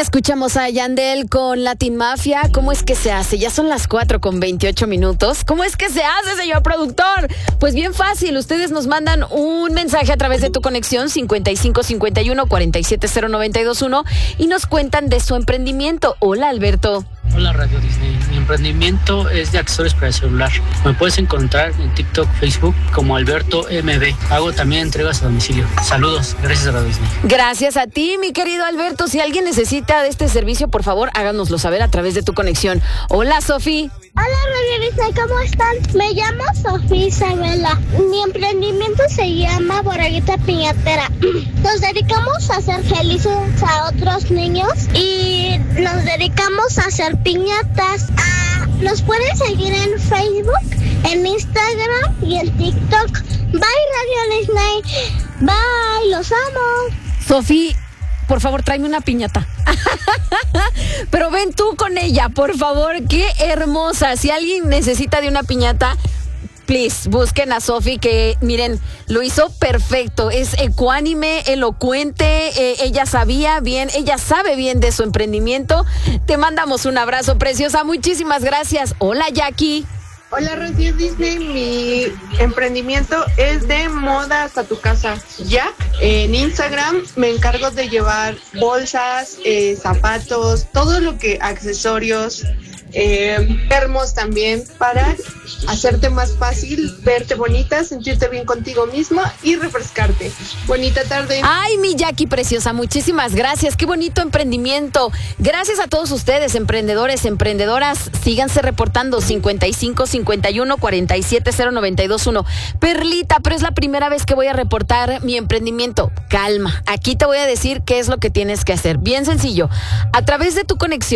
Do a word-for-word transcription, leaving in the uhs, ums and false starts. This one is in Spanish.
Escuchamos a Yandel con Latin Mafia. ¿Cómo es que se hace? Ya son las cuatro con veintiocho minutos. ¿Cómo es que se hace, señor productor? Pues bien fácil. Ustedes nos mandan un mensaje a través de tu conexión cincuenta y cinco cincuenta y uno cuarenta y siete cero noventa y dos uno y nos cuentan de su emprendimiento. Hola, Alberto. Hola, Radio Disney. Mi emprendimiento es de accesorios para el celular. Me puedes encontrar en TikTok, Facebook como Alberto M B. Hago también entregas a domicilio. Saludos. Gracias a Radio Disney. Gracias a ti, mi querido Alberto. Si alguien necesita de este servicio, por favor, háganoslo saber a través de tu conexión. Hola, Sofi. Hola, Radio Disney, ¿cómo están? Me llamo Sofía Isabela. Mi emprendimiento se llama Borreguita Piñatera. Nos dedicamos a hacer felices a otros niños y nos dedicamos a hacer piñatas. Ah, nos pueden seguir en Facebook, en Instagram y en TikTok. Bye, Radio Disney. Bye, los amo. Sofi, por favor, tráeme una piñata. Pero ven tú con ella, por favor. Qué hermosa. Si alguien necesita de una piñata, please, busquen a Sofi, que miren, lo hizo perfecto. Es ecuánime, elocuente, eh, ella sabía bien, ella sabe bien de su emprendimiento. Te mandamos un abrazo, preciosa. Muchísimas gracias. Hola, Jackie. Hola, Radio Disney. Mi emprendimiento es de moda hasta tu casa. Ya en Instagram me encargo de llevar bolsas, eh, zapatos, todo lo que accesorios, eh, termos también, para hacerte más fácil verte bonita, sentirte bien contigo misma y refrescarte. Bonita tarde. Ay, mi Jackie preciosa, muchísimas gracias. Qué bonito emprendimiento. Gracias a todos ustedes, emprendedores, emprendedoras. Síganse reportando cincuenta y cinco cincuenta y uno cuarenta y siete cero noventa y dos uno. Perlita, pero es la primera vez que voy a reportar mi emprendimiento. Calma, aquí te voy a decir qué es lo que tienes que hacer. Bien sencillo. A través de tu conexión